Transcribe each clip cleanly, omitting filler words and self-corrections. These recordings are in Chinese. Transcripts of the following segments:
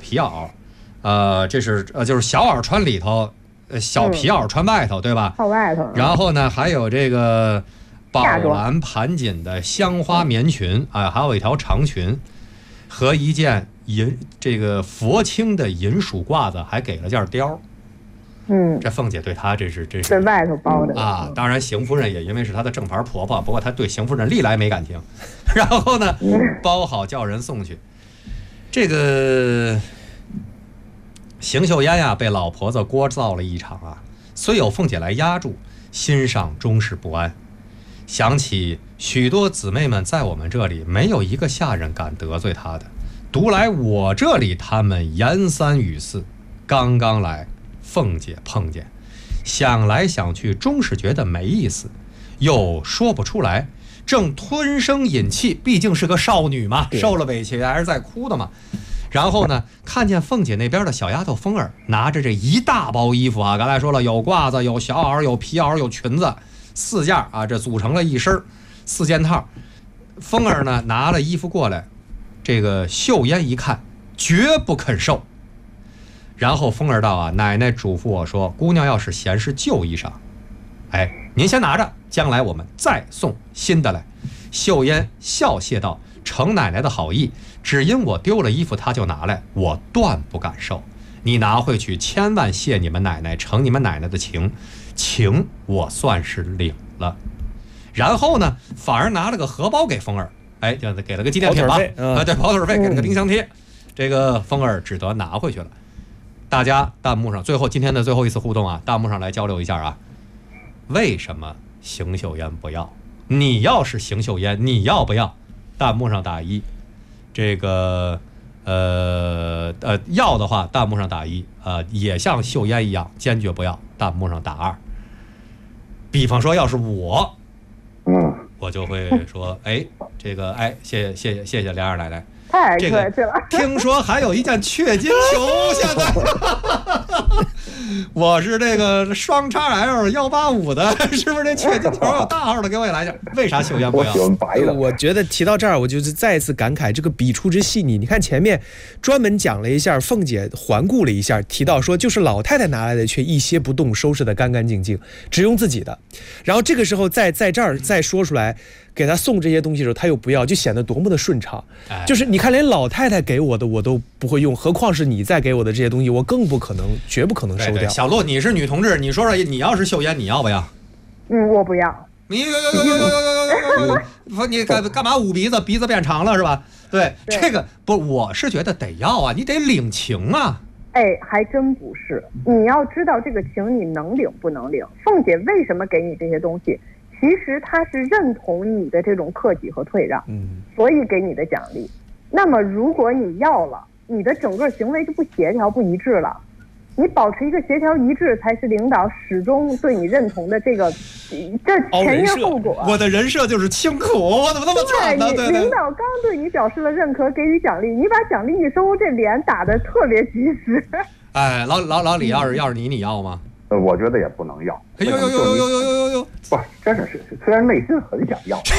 皮袄，这是就是小袄穿里头，小皮袄穿外头，对吧？ 靠外头。 然后呢，还有这个宝蓝盘锦的香花棉裙啊，还有一条长裙，和一件这个佛青的银鼠褂子，还给了件貂。这凤姐对她这是外头包的啊。当然，邢夫人也因为是她的正牌婆婆，不过她对邢夫人历来没感情。然后呢，包好叫人送去。这个邢岫烟呀，被老婆子聒噪了一场啊。虽有凤姐来压住，心上终是不安。想起许多姊妹们在我们这里，没有一个下人敢得罪她的，独来我这里，他们言三语四。刚刚来。凤姐碰见，想来想去，终是觉得没意思，又说不出来，正吞声饮气，毕竟是个少女嘛，受了委屈还是在哭的嘛。然后呢，看见凤姐那边的小丫头凤儿拿着这一大包衣服啊，刚才说了，有褂子，有小袄，有皮袄，有裙子，4件啊，这组成了一身4件套。凤儿呢拿了衣服过来，这个岫烟一看，绝不肯受。然后凤儿道啊，奶奶嘱咐我说，姑娘要是嫌是旧衣裳，您先拿着，将来我们再送新的来。岫烟笑谢道，承奶奶的好意，只因我丢了衣服，她就拿来，我断不敢受。你拿回去，千万谢你们奶奶，承你们奶奶的情，情我算是领了。然后呢，反而拿了个荷包给凤儿，就给了个纪念品吧，对，跑腿费，给了个冰箱贴。这个凤儿只得拿回去了。大家弹幕上今天的最后一次互动啊，弹幕上来交流一下啊，为什么邢岫烟不要？你要是邢岫烟，你要不要？弹幕上打1，这个要的话，弹幕上打1，也像岫烟一样坚决不要，弹幕上打2。比方说，要是我就会说，这个谢谢梁二奶奶。 太客气了。 听说还有一件雀金球，现在我是这个双XL 185的，是不是这雀金球有大号的？给我也来点。为啥岫烟不要？ 我喜欢白的。 我觉得提到这儿，我就是再一次感慨这个笔触之细腻。你看前面专门讲了一下，凤姐环顾了一下，提到说就是老太太拿来的却一些不动，收拾得干干净净，只用自己的。然后这个时候在这儿再说出来。给他送这些东西的时候，他又不要，就显得多么的顺畅。就是你看，连老太太给我的我都不会用，何况是你再给我的这些东西，我更不可能，绝不可能收掉。 对，小鹿，你是女同志，你说说，你要是岫烟，你要不要？ 我不要。 你你干嘛捂鼻子？鼻子变长了是吧？对，这个不，我是觉得得要啊，你得领情啊。 还真不是。你要知道这个情，你能领不能领？凤姐为什么给你这些东西？其实他是认同你的这种克己和退让，所以给你的奖励。那么如果你要了，你的整个行为就不协调不一致了。你保持一个协调一致，才是领导始终对你认同的这前因后果。 我的人设就是清苦，我怎么那么惨呢？对， 领导刚对你表示了认可，给予奖励，你把奖励一收，这脸打得特别及时。 老李，要是你要吗？ 我觉得也不能要。 呦， 不，真的是，虽然内心很想要，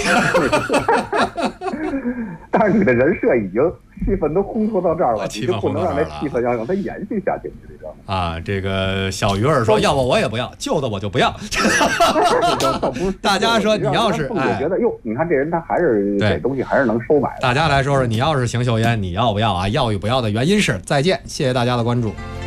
但是你的人设已经气氛都烘托到这儿了，你就不能让这气氛让它延续下去，你知道吗？ 啊，这个小鱼儿说，要不我也不要，旧的我就不要。大家说，你要是觉得哟，你看这人他还是给东西还是能收买的。 大家来说说，你要是邢岫烟，你要不要啊？要与不要的原因是。再见，谢谢大家的关注。